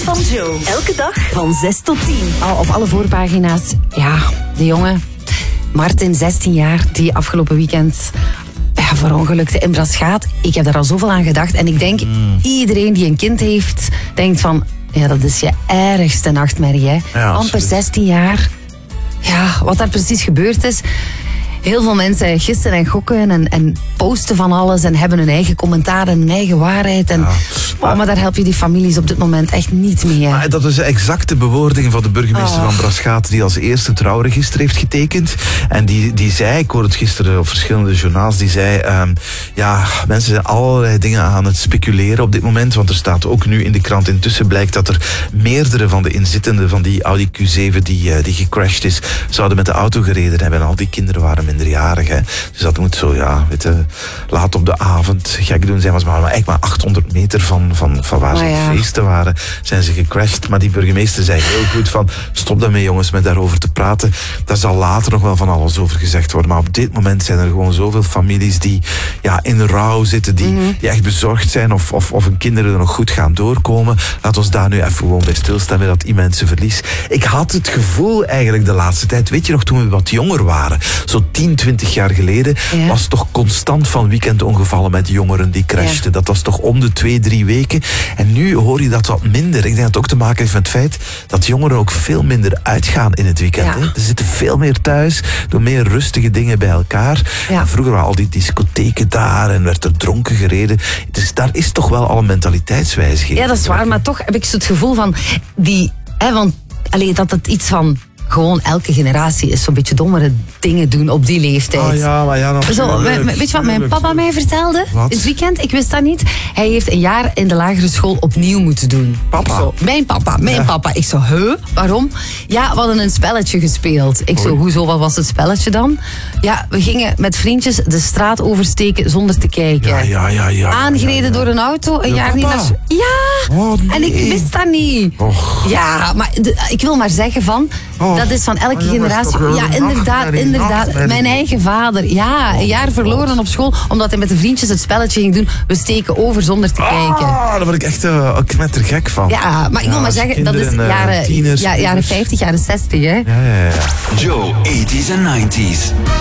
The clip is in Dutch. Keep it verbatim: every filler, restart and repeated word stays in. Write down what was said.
van Joe. Elke dag van zes tot tien. Al op alle voorpagina's. Ja, de jongen Martin, zestien jaar, die afgelopen weekend ja, verongelukte in Braschaat. Ik heb daar al zoveel aan gedacht. En ik denk, mm. iedereen die een kind heeft, denkt van... Ja, dat is je ergste nachtmerrie, hè. Ja, amper zestien jaar. Ja, wat daar precies gebeurd is... Heel veel mensen gissen en gokken en, en posten van alles en hebben hun eigen commentaar en hun eigen waarheid. En, ja. oh, maar daar help je die families op dit moment echt niet mee. Maar dat is exact de bewoording van de burgemeester oh. van Braschaat, die als eerste trouwregister heeft getekend. En die, die zei, ik hoorde het gisteren op verschillende journaals, die zei, um, ja, mensen zijn allerlei dingen aan het speculeren op dit moment, want er staat ook nu in de krant, intussen blijkt dat er meerdere van de inzittenden van die Audi Q zeven die, uh, die gecrashed is, zouden met de auto gereden hebben. En al die kinderen waren minderjarig, hè. Dus dat moet zo, ja, weet je, laat op de avond gek doen zijn. Was maar, maar eigenlijk maar achthonderd meter van, van, van waar ze oh, ja. feesten waren, zijn ze gecrashed. Maar die burgemeester zei heel goed van, stop daarmee jongens, met daarover te praten. Daar zal later nog wel van alles over gezegd worden. Maar op dit moment zijn er gewoon zoveel families die ja, in rouw zitten, die, mm-hmm. die echt bezorgd zijn of, of, of hun kinderen er nog goed gaan doorkomen. Laat ons daar nu even gewoon bij stilstaan met dat immense verlies. Ik had het gevoel eigenlijk de laatste tijd, weet je nog, toen we wat jonger waren, zo tien, twintig jaar geleden, ja. was toch constant van weekendongevallen met jongeren die crashten. Ja. Dat was toch om de twee, drie weken. En nu hoor je dat wat minder. Ik denk dat het ook te maken heeft met het feit dat jongeren ook veel minder uitgaan in het weekend. Ja. Hè? Ze zitten veel meer thuis, doen meer rustige dingen bij elkaar. Ja. En vroeger waren al die discotheken daar en werd er dronken gereden. Dus daar is toch wel al een mentaliteitswijziging. Ja, dat is waar, maar toch heb ik zo het gevoel van die, hè, want allee, dat het iets van gewoon elke generatie is zo'n beetje dommere dingen doen op die leeftijd. Oh ja, maar ja, Zo, weet je wat mijn papa mij vertelde? Wat? Het weekend, ik wist dat niet. Hij heeft een jaar in de lagere school opnieuw moeten doen. Papa? Zo, mijn papa, mijn ja. papa. Ik zo, huh? Waarom? Ja, we hadden een spelletje gespeeld. Ik zo, Oei. hoezo, wat was het spelletje dan? Ja, we gingen met vriendjes de straat oversteken zonder te kijken. Ja, ja, ja. ja Aangereden ja, ja. door een auto, een De jaar papa? niet naar school. Ja, oh, nee. en ik wist dat niet. Och. Ja, maar de, ik wil maar zeggen van, oh. dat is van elke oh, generatie. jongens, Ja, inderdaad, nachtmerrie, inderdaad. nachtmerrie. Mijn eigen vader, ja, een jaar verloren op school, omdat hij met de vriendjes het spelletje ging doen. We steken over zonder te kijken. Ah, daar word ik echt uh, knettergek van. Ja, maar ik wil ja, maar zeggen, dat is kinderen, jaren, tieners, ja, jaren vijftig, jaren zestig, hè. Ja, ja, ja. Joe, eighties en nineties.